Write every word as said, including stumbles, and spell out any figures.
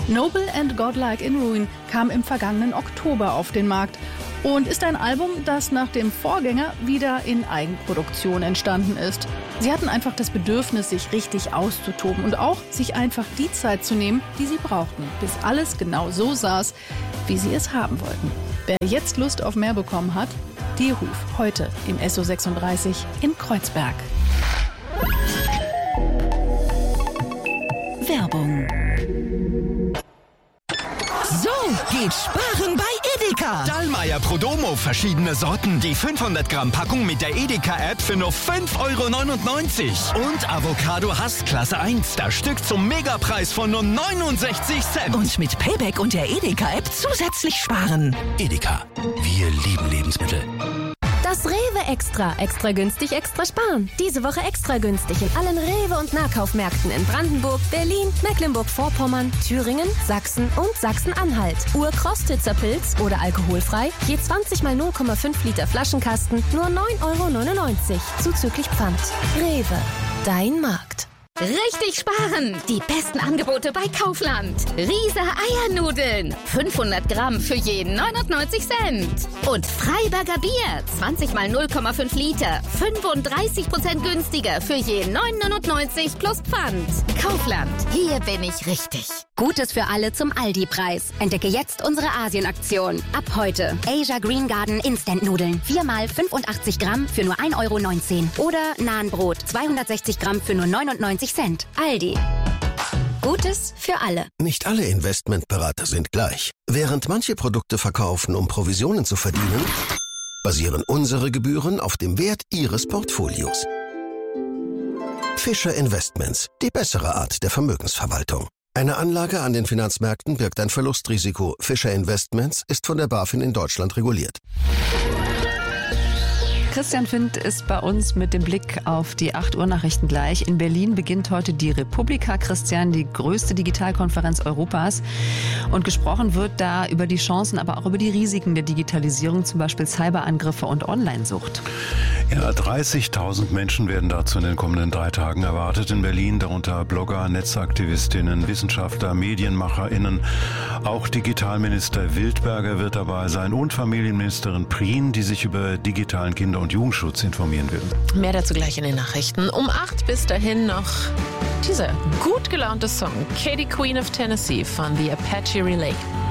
Noble and Godlike in Ruin kam im vergangenen Oktober auf den Markt und ist ein Album, das nach dem Vorgänger wieder in Eigenproduktion entstanden ist. Sie hatten einfach das Bedürfnis, sich richtig auszutoben und auch sich einfach die Zeit zu nehmen, die sie brauchten, bis alles genau so saß, wie sie es haben wollten. Wer jetzt Lust auf mehr bekommen hat, Dierhof, heute im S O sechsunddreißig in Kreuzberg. Werbung. So geht Sparen bei Edeka. Dallmayr Prodomo, verschiedene Sorten. Die fünfhundert Gramm Packung mit der Edeka-App für nur fünf Euro neunundneunzig. Und Avocado Hass Klasse eins, das Stück zum Megapreis von nur neunundsechzig Cent. Und mit Payback und der Edeka-App zusätzlich sparen. Edeka, wir lieben Lebensmittel. Das Rewe Extra. Extra günstig, extra sparen. Diese Woche extra günstig in allen Rewe- und Nahkaufmärkten in Brandenburg, Berlin, Mecklenburg-Vorpommern, Thüringen, Sachsen und Sachsen-Anhalt. Ur-Krostitzer Pilz oder alkoholfrei, je zwanzig mal null Komma fünf Liter Flaschenkasten, nur neun Euro neunundneunzig, zuzüglich Pfand. Rewe, dein Markt. Richtig sparen! Die besten Angebote bei Kaufland. Riese Eiernudeln. fünfhundert Gramm für jeden neunundneunzig Cent. Und Freiberger Bier. zwanzig mal null Komma fünf Liter. fünfunddreißig Prozent günstiger für jeden neun neunundneunzig plus Pfand. Kaufland. Hier bin ich richtig. Gutes für alle zum Aldi-Preis. Entdecke jetzt unsere Asien-Aktion. Ab heute. Asia Green Garden Instant-Nudeln. vier mal fünfundachtzig Gramm für nur ein Euro neunzehn. Oder Nahenbrot. zweihundertsechzig Gramm für nur neunundneunzig Cent. Aldi. Gutes für alle. Nicht alle Investmentberater sind gleich. Während manche Produkte verkaufen, um Provisionen zu verdienen, basieren unsere Gebühren auf dem Wert Ihres Portfolios. Fischer Investments. Die bessere Art der Vermögensverwaltung. Eine Anlage an den Finanzmärkten birgt ein Verlustrisiko. Fischer Investments ist von der BaFin in Deutschland reguliert. Christian Findt ist bei uns mit dem Blick auf die acht Uhr Nachrichten gleich. In Berlin beginnt heute die Republika, Christian, die größte Digitalkonferenz Europas. Und gesprochen wird da über die Chancen, aber auch über die Risiken der Digitalisierung, zum Beispiel Cyberangriffe und Onlinesucht. Ja, dreißigtausend Menschen werden dazu in den kommenden drei Tagen erwartet in Berlin, darunter Blogger, Netzaktivistinnen, Wissenschaftler, MedienmacherInnen. Auch Digitalminister Wildberger wird dabei sein und Familienministerin Prien, die sich über digitalen Kinder- und Jugendschutz informieren will. Mehr dazu gleich in den Nachrichten. Um acht bis dahin noch dieser gut gelaunte Song, Katie Queen of Tennessee von The Apache Relay.